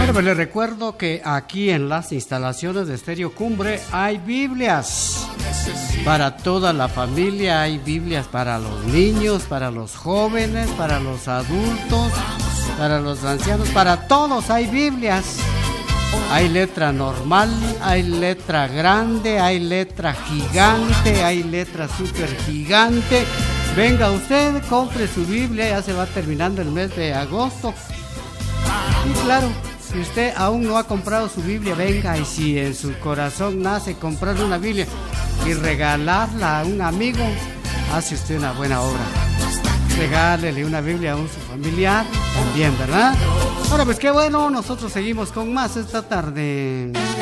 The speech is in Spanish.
Bueno, pues les recuerdo que aquí en las instalaciones de Estéreo Cumbre hay Biblias para toda la familia, hay Biblias para los niños, para los jóvenes, para los adultos, para los ancianos, para todos hay Biblias. Hay letra normal, hay letra grande, hay letra gigante, hay letra súper gigante. Venga usted, compre su Biblia, ya se va terminando el mes de agosto. Y claro, si usted aún no ha comprado su Biblia, venga, y si en su corazón nace comprar una Biblia y regalarla a un amigo, hace usted una buena obra. Regálele una Biblia a un su familiar también, ¿verdad? Ahora pues qué bueno, nosotros seguimos con más esta tarde.